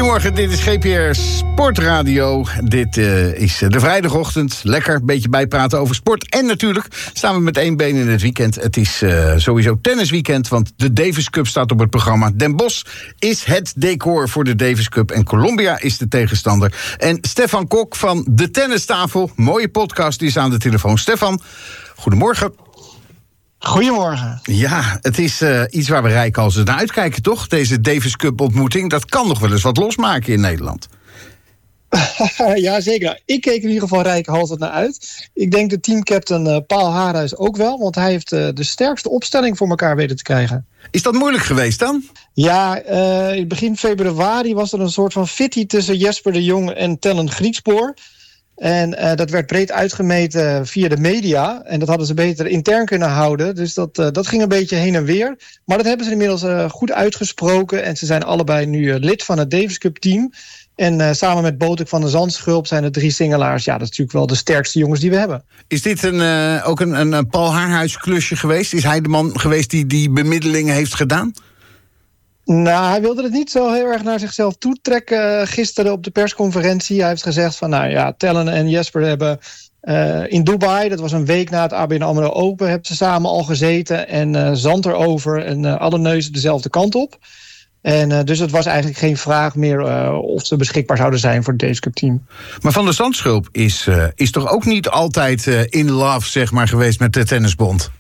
Goedemorgen, dit is GPR Sportradio. Dit is de vrijdagochtend. Lekker, een beetje bijpraten over sport. En natuurlijk staan we met één been in het weekend. Het is sowieso tennisweekend, want de Davis Cup staat op het programma. Den Bosch is het decor voor de Davis Cup en Colombia is de tegenstander. En Stefan Kok van De Tennistafel, mooie podcast, die is aan de telefoon. Stefan, goedemorgen. Goedemorgen. Ja, het is iets waar we reikhalzend naar uitkijken, toch? Deze Davis Cup ontmoeting, dat kan nog wel eens wat losmaken in Nederland. Ja, zeker. Ik keek in ieder geval reikhalzend naar uit. Ik denk de teamcaptain Paul Haarhuis ook wel, want hij heeft de sterkste opstelling voor elkaar weten te krijgen. Is dat moeilijk geweest dan? Ja, in begin februari was er een soort van fitty tussen Jesper de Jong en Tellen Griekspoor. En dat werd breed uitgemeten via de media. En dat hadden ze beter intern kunnen houden. Dus dat ging een beetje heen en weer. Maar dat hebben ze inmiddels goed uitgesproken. En ze zijn allebei nu lid van het Davis Cup team. En samen met Botek van der Zandschulp zijn het 3 singelaars. Ja, dat is natuurlijk wel de sterkste jongens die we hebben. Is dit ook een Paul Haarhuis klusje geweest? Is hij de man geweest die bemiddelingen heeft gedaan? Nou, hij wilde het niet zo heel erg naar zichzelf toetrekken gisteren op de persconferentie. Hij heeft gezegd van, nou ja, Tellen en Jesper hebben in Dubai, dat was een week na het ABN AMRO Open, hebben ze samen al gezeten en zand erover en alle neuzen dezelfde kant op. En dus het was eigenlijk geen vraag meer of ze beschikbaar zouden zijn voor het Davis Cup team. Maar Van der Zandschulp is toch ook niet altijd in love, zeg maar, geweest met de tennisbond?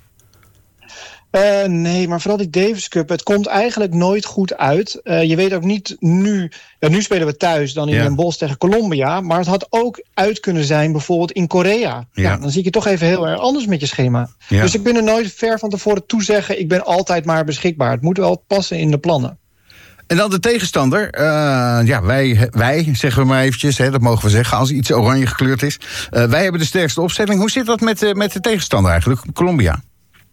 Nee, maar vooral die Davis Cup, het komt eigenlijk nooit goed uit. Je weet ook niet nu... nu spelen we thuis dan in Den Bosch tegen Colombia, maar het had ook uit kunnen zijn bijvoorbeeld in Korea. Ja, dan zie ik je toch even heel erg anders met je schema. Ja. Dus ik ben er nooit ver van tevoren toezeggen, ik ben altijd maar beschikbaar. Het moet wel passen in de plannen. En dan de tegenstander. Wij zeggen we maar eventjes, dat mogen we zeggen als iets oranje gekleurd is. Wij hebben de sterkste opstelling. Hoe zit dat met de tegenstander eigenlijk, Colombia?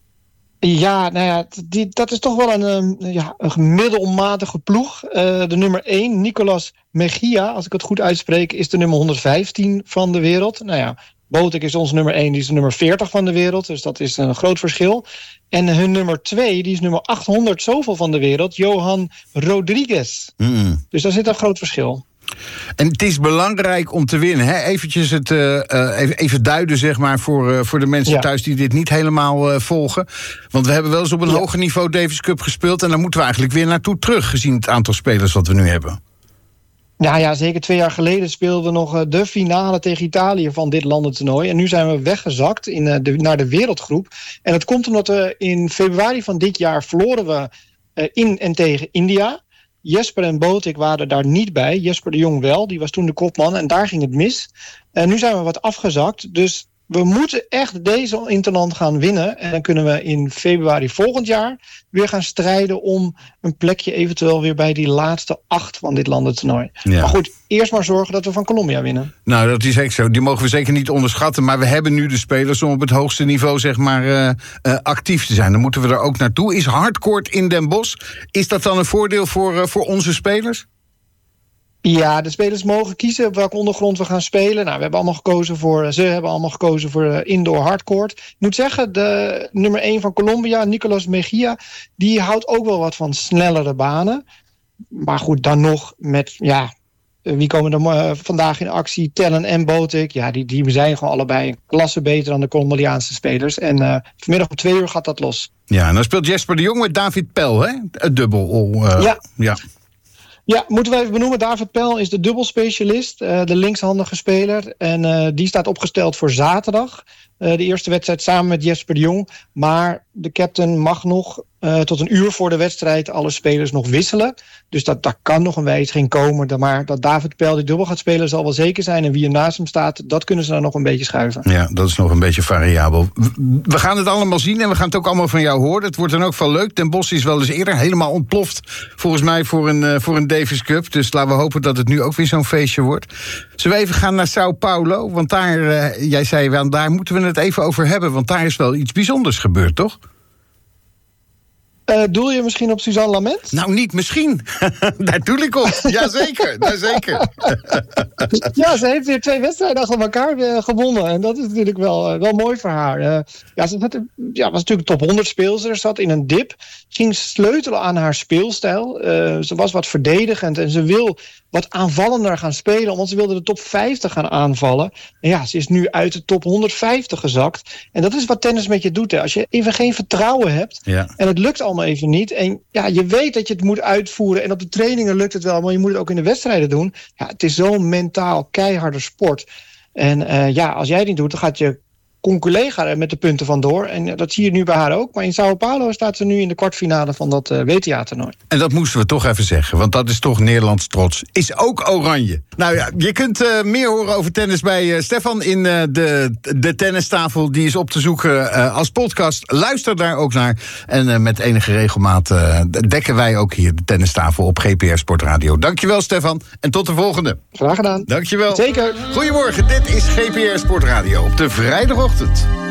Ja, nou ja, dat is toch wel een middelmatige ploeg. De nummer 1, Nicolas Mejia, als ik het goed uitspreek, is de nummer 115 van de wereld. Nou ja, Botek is onze nummer 1, die is de nummer 40 van de wereld. Dus dat is een groot verschil. En hun nummer 2, die is nummer 800 zoveel van de wereld, Johan Rodriguez. Dus daar zit een groot verschil. En het is belangrijk om te winnen. Hè? Eventjes even duiden, zeg maar, voor de mensen thuis die dit niet helemaal volgen. Want we hebben wel eens op een hoger niveau Davis Cup gespeeld en daar moeten we eigenlijk weer naartoe terug, gezien het aantal spelers wat we nu hebben. Ja, zeker 2 jaar geleden speelden we nog de finale tegen Italië van dit landentoernooi. En nu zijn we weggezakt naar de wereldgroep. En dat komt omdat we in februari van dit jaar verloren we in en tegen India. Jesper en Botek waren daar niet bij. Jesper de Jong wel, die was toen de kopman en daar ging het mis. En nu zijn we wat afgezakt, dus we moeten echt deze interland gaan winnen. En dan kunnen we in februari volgend jaar weer gaan strijden om een plekje eventueel weer bij die laatste 8 van dit landentoernooi. Ja. Maar goed, eerst maar zorgen dat we van Colombia winnen. Nou, dat is echt zo. Die mogen we zeker niet onderschatten. Maar we hebben nu de spelers om op het hoogste niveau, zeg maar, actief te zijn. Dan moeten we er ook naartoe. Is hardcourt in Den Bosch, is dat dan een voordeel voor onze spelers? Ja, de spelers mogen kiezen op welke ondergrond we gaan spelen. Nou, ze hebben allemaal gekozen voor indoor hardcourt. Ik moet zeggen, de nummer 1 van Colombia, Nicolas Mejia, die houdt ook wel wat van snellere banen. Maar goed, dan nog met, wie komen er vandaag in actie? Tellen en Botek. Ja, die zijn gewoon allebei een klasse beter dan de Colombiaanse spelers. En vanmiddag om 2 uur gaat dat los. Ja, en dan speelt Jesper de Jong met David Pel, hè? Het dubbel. Ja, moeten we even benoemen. David Pel is de dubbelspecialist, de linkshandige speler. En die staat opgesteld voor zaterdag. De eerste wedstrijd samen met Jesper de Jong. Maar de captain mag nog tot een uur voor de wedstrijd alle spelers nog wisselen. Dus daar kan nog een wijziging komen. Maar dat David Pel die dubbel gaat spelen zal wel zeker zijn. En wie er naast hem staat, dat kunnen ze dan nog een beetje schuiven. Ja, dat is nog een beetje variabel. We gaan het allemaal zien en we gaan het ook allemaal van jou horen. Het wordt dan ook wel leuk. Den Bosch is wel eens eerder helemaal ontploft, volgens mij, voor een Davis Cup. Dus laten we hopen dat het nu ook weer zo'n feestje wordt. Zullen we even gaan naar Sao Paulo? Want daar, jij zei wel, daar moeten we het even over hebben. Want daar is wel iets bijzonders gebeurd, toch? Doel je misschien op Suzanne Lament? Nou, niet misschien. Daar doe ik op. Jazeker. Ja, ze heeft weer 2 wedstrijden achter elkaar gewonnen. En dat is natuurlijk wel mooi voor haar. Ze was natuurlijk top 100 speelster. Ze zat in een dip. Ging sleutelen aan haar speelstijl. Ze was wat verdedigend. En ze wil wat aanvallender gaan spelen. Want ze wilde de top 50 gaan aanvallen. En ja, ze is nu uit de top 150 gezakt. En dat is wat tennis met je doet. Hè. Als je even geen vertrouwen hebt. Ja. En het lukt allemaal even niet. En ja, je weet dat je het moet uitvoeren. En op de trainingen lukt het wel. Maar je moet het ook in de wedstrijden doen. Ja, het is zo'n mentaal keiharde sport. En als jij het niet doet, dan gaat je collega er met de punten vandoor. En dat zie je nu bij haar ook. Maar in Sao Paulo staat ze nu in de kwartfinale van dat WTA-toernooi. En dat moesten we toch even zeggen. Want dat is toch Nederlands trots. Is ook oranje. Nou ja, je kunt meer horen over tennis bij Stefan in de tennistafel. Die is op te zoeken als podcast. Luister daar ook naar. En met enige regelmaat dekken wij ook hier de tennistafel op GPR Sportradio. Dankjewel, Stefan. En tot de volgende. Graag gedaan. Dankjewel. Zeker. Goedemorgen, dit is GPR Sportradio op de vrijdagochtend.